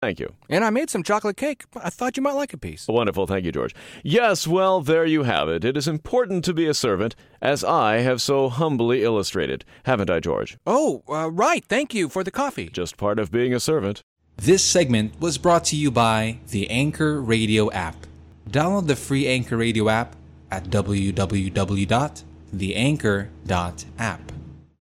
Thank you. And I made some chocolate cake. I thought you might like a piece. Wonderful. Thank you, George. Yes, well, there you have it. It is important to be a servant, as I have so humbly illustrated. Haven't I, George? Oh, right. Thank you for the coffee. Just part of being a servant. This segment was brought to you by the Anchor Radio app. Download the free Anchor Radio app at www.theanchor.app.